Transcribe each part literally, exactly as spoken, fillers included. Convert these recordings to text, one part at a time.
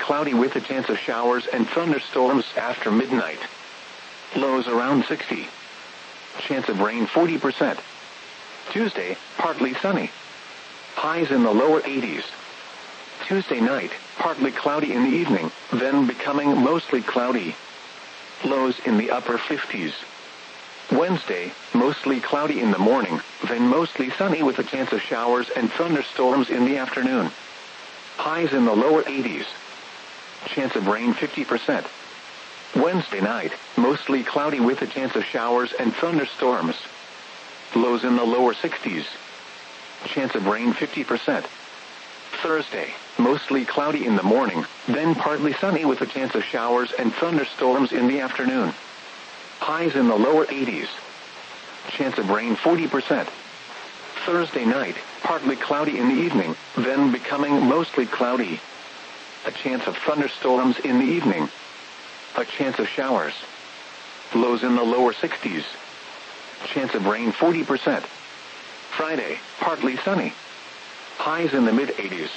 cloudy with a chance of showers and thunderstorms after midnight. Lows around sixty. Chance of rain forty percent. Tuesday, partly sunny. Highs in the lower eighties. Tuesday night, partly cloudy in the evening, then becoming mostly cloudy. Lows in the upper fifties. Wednesday, mostly cloudy in the morning, then mostly sunny with a chance of showers and thunderstorms in the afternoon. Highs in the lower eighties. Chance of rain fifty percent. Wednesday night, mostly cloudy with a chance of showers and thunderstorms. Lows in the lower sixties. Chance of rain fifty percent. Thursday, mostly cloudy in the morning, then partly sunny with a chance of showers and thunderstorms in the afternoon. Highs in the lower eighties. Chance of rain forty percent. Thursday night, partly cloudy in the evening, then becoming mostly cloudy. A chance of thunderstorms in the evening. A chance of showers. Lows in the lower sixties. Chance of rain forty percent. Friday, partly sunny. Highs in the mid-eighties.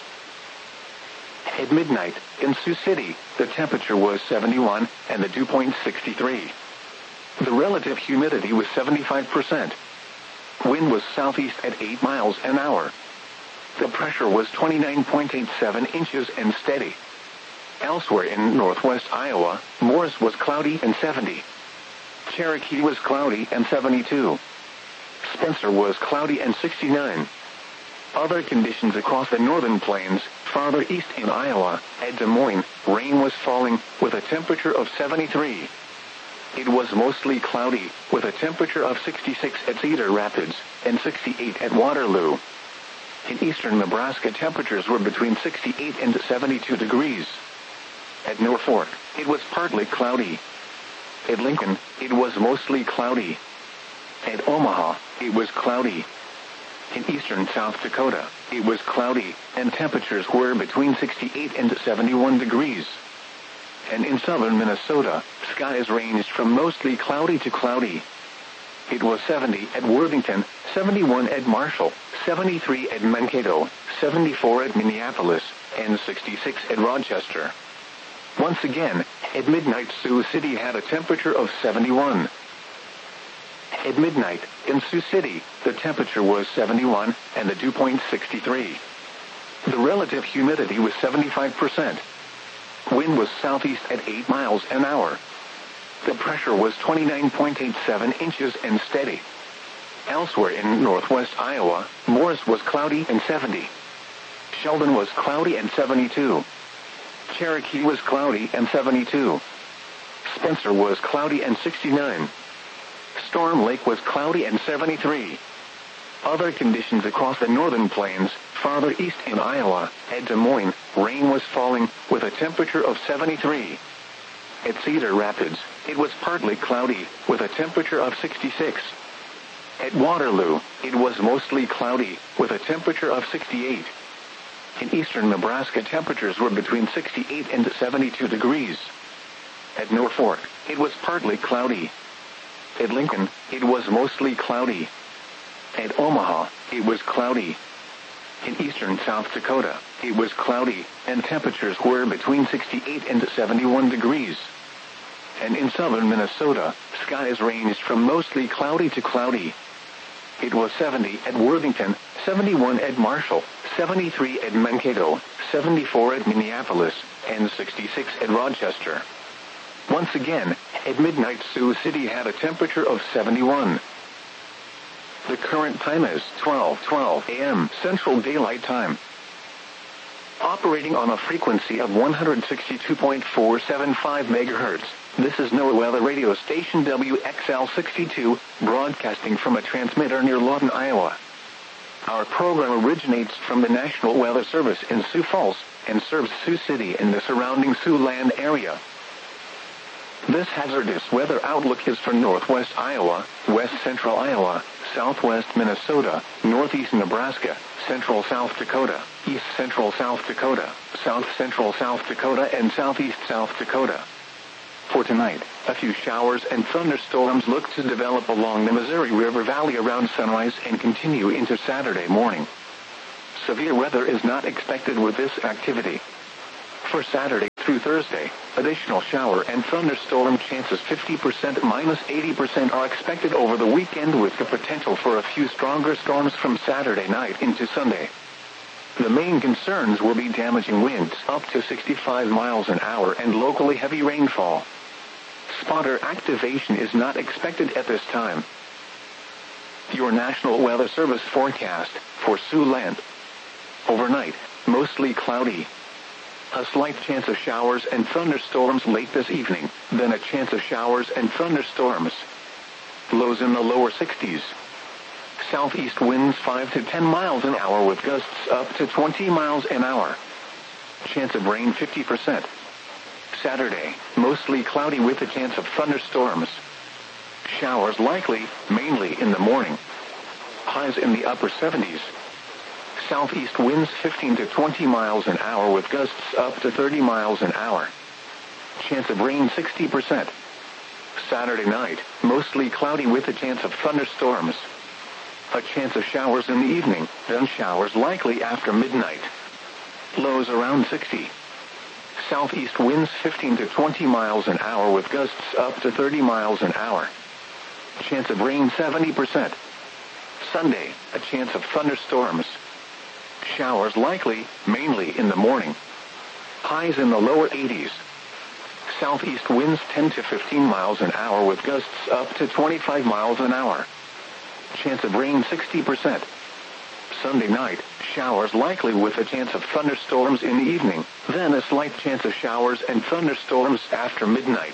At midnight, in Sioux City, the temperature was seventy-one, and the dew point sixty-three. The relative humidity was seventy-five percent. Wind was southeast at eight miles an hour. The pressure was twenty-nine point eight seven inches and steady. Elsewhere in northwest Iowa, Morris was cloudy and seventy. Cherokee was cloudy and seventy-two. Spencer was cloudy and sixty-nine. Other conditions across the northern plains, farther east in Iowa, at Des Moines, rain was falling, with a temperature of seventy-three. It was mostly cloudy, with a temperature of sixty-six at Cedar Rapids, and sixty-eight at Waterloo. In eastern Nebraska, temperatures were between sixty-eight and seventy-two degrees. At Norfolk, it was partly cloudy. At Lincoln, it was mostly cloudy. At Omaha, it was cloudy. In eastern South Dakota, it was cloudy, and temperatures were between sixty-eight and seventy-one degrees. And in southern Minnesota, skies ranged from mostly cloudy to cloudy. It was seventy at Worthington, seventy-one at Marshall, seventy-three at Mankato, seventy-four at Minneapolis, and sixty-six at Rochester. Once again, at midnight, Sioux City had a temperature of seventy-one. At midnight, in Sioux City, the temperature was seventy-one, and the dew point sixty-three. The relative humidity was seventy-five percent. Wind was southeast at eight miles an hour. The pressure was twenty-nine point eight seven inches and steady. Elsewhere in northwest Iowa, Morris was cloudy and seventy. Sheldon was cloudy and seventy-two. Cherokee was cloudy and seventy-two. Spencer was cloudy and sixty-nine. Storm Lake was cloudy and seventy-three. Other conditions across the northern plains, farther east in Iowa, at Des Moines, rain was falling, with a temperature of seventy-three. At Cedar Rapids, it was partly cloudy, with a temperature of sixty-six. At Waterloo, it was mostly cloudy, with a temperature of sixty-eight. In eastern Nebraska, temperatures were between sixty-eight and seventy-two degrees. At Norfolk, it was partly cloudy. At Lincoln, it was mostly cloudy. At Omaha, it was cloudy. In eastern South Dakota, it was cloudy, and temperatures were between sixty-eight and seventy-one degrees. And in southern Minnesota, skies ranged from mostly cloudy to cloudy. It was seventy at Worthington, seventy-one at Marshall, seventy-three at Mankato, seventy-four at Minneapolis, and sixty-six at Rochester. Once again, at midnight, Sioux City had a temperature of seventy-one. The current time is twelve twelve a m Central Daylight Time. Operating on a frequency of one hundred sixty-two point four seven five megahertz, this is NOAA Weather Radio Station W X L sixty-two, broadcasting from a transmitter near Lawton, Iowa. Our program originates from the National Weather Service in Sioux Falls, and serves Sioux City and the surrounding Siouxland area. This hazardous weather outlook is for northwest Iowa, west central Iowa, southwest Minnesota, northeast Nebraska, central South Dakota, east central South Dakota, south central South Dakota, and southeast South Dakota. For tonight, a few showers and thunderstorms look to develop along the Missouri River Valley around sunrise and continue into Saturday morning. Severe weather is not expected with this activity. For Saturday through through Thursday, additional shower and thunderstorm chances fifty percent minus eighty percent are expected over the weekend, with the potential for a few stronger storms from Saturday night into Sunday. The main concerns will be damaging winds up to sixty-five miles an hour and locally heavy rainfall. Spotter activation is not expected at this time. Your National Weather Service forecast for Siouxland. Overnight, mostly cloudy. A slight chance of showers and thunderstorms late this evening, then a chance of showers and thunderstorms. Lows in the lower sixties. Southeast winds five to ten miles an hour with gusts up to twenty miles an hour. Chance of rain fifty percent. Saturday, mostly cloudy with a chance of thunderstorms. Showers likely, mainly in the morning. Highs in the upper seventies. Southeast winds fifteen to twenty miles an hour with gusts up to thirty miles an hour. Chance of rain sixty percent. Saturday night, mostly cloudy with a chance of thunderstorms. A chance of showers in the evening, then showers likely after midnight. Lows around sixty. Southeast winds fifteen to twenty miles an hour with gusts up to thirty miles an hour. Chance of rain seventy percent. Sunday, a chance of thunderstorms. Showers likely, mainly in the morning. Highs in the lower eighties. Southeast winds ten to fifteen miles an hour with gusts up to twenty-five miles an hour. Chance of rain sixty percent. Sunday night, showers likely with a chance of thunderstorms in the evening, then a slight chance of showers and thunderstorms after midnight.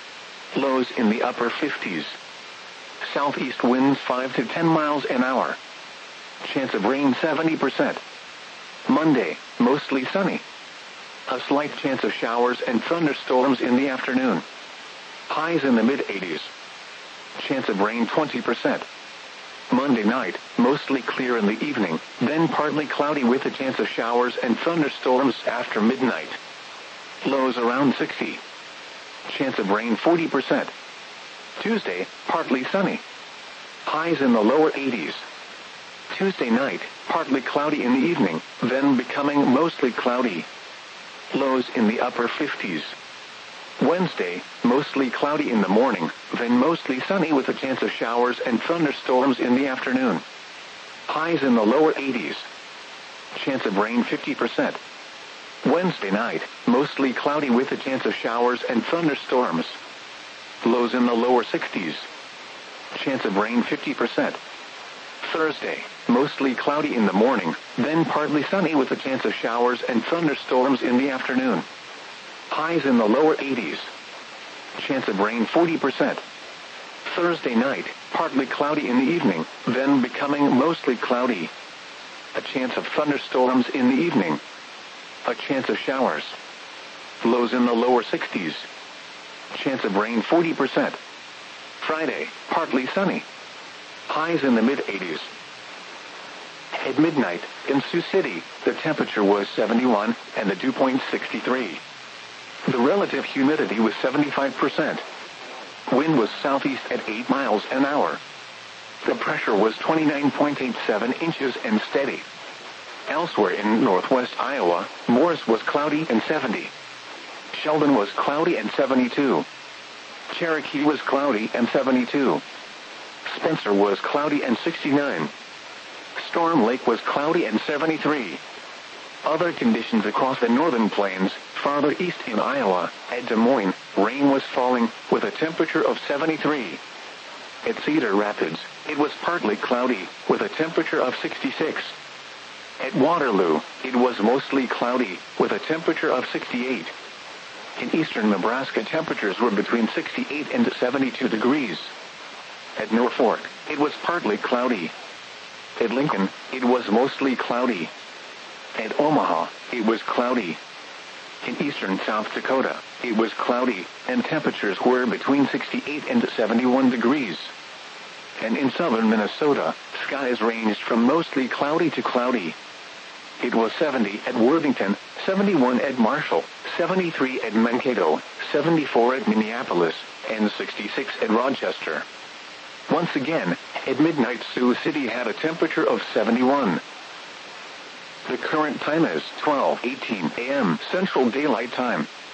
Lows in the upper fifties. Southeast winds five to ten miles an hour. Chance of rain seventy percent. Monday, mostly sunny. A slight chance of showers and thunderstorms in the afternoon. Highs in the mid-eighties. Chance of rain twenty percent. Monday night, mostly clear in the evening, then partly cloudy with a chance of showers and thunderstorms after midnight. Lows around sixty. Chance of rain forty percent. Tuesday, partly sunny. Highs in the lower eighties. Tuesday night, partly cloudy in the evening, then becoming mostly cloudy. Lows in the upper fifties. Wednesday, mostly cloudy in the morning, then mostly sunny with a chance of showers and thunderstorms in the afternoon. Highs in the lower eighties. Chance of rain fifty percent. Wednesday night, mostly cloudy with a chance of showers and thunderstorms. Lows in the lower sixties. Chance of rain fifty percent. Thursday, mostly cloudy in the morning, then partly sunny with a chance of showers and thunderstorms in the afternoon. Highs in the lower eighties. Chance of rain forty percent. Thursday night, partly cloudy in the evening, then becoming mostly cloudy. A chance of thunderstorms in the evening. A chance of showers. Lows in the lower sixties. Chance of rain forty percent. Friday, partly sunny. Highs in the mid-eighties. At midnight, in Sioux City, the temperature was seventy-one and the dew point sixty-three. The relative humidity was seventy-five percent. Wind was southeast at eight miles an hour. The pressure was twenty-nine point eight seven inches and steady. Elsewhere in northwest Iowa, Morris was cloudy and seventy. Sheldon was cloudy and seventy-two. Cherokee was cloudy and seventy-two. Spencer was cloudy and sixty-nine. Storm Lake was cloudy and seventy-three. Other conditions across the northern plains, farther east in Iowa, at Des Moines, rain was falling, with a temperature of seventy-three. At Cedar Rapids, it was partly cloudy, with a temperature of sixty-six. At Waterloo, it was mostly cloudy, with a temperature of sixty-eight. In eastern Nebraska, temperatures were between sixty-eight and seventy-two degrees. At Norfolk, it was partly cloudy. At Lincoln, it was mostly cloudy. At Omaha, it was cloudy. In eastern South Dakota, it was cloudy, and temperatures were between sixty-eight and seventy-one degrees. And in southern Minnesota, skies ranged from mostly cloudy to cloudy. It was seventy at Worthington, seventy-one at Marshall, seventy-three at Mankato, seventy-four at Minneapolis, and sixty-six at Rochester. Once again, at midnight Sioux City had a temperature of seventy-one. The current time is twelve eighteen a m Central Daylight Time.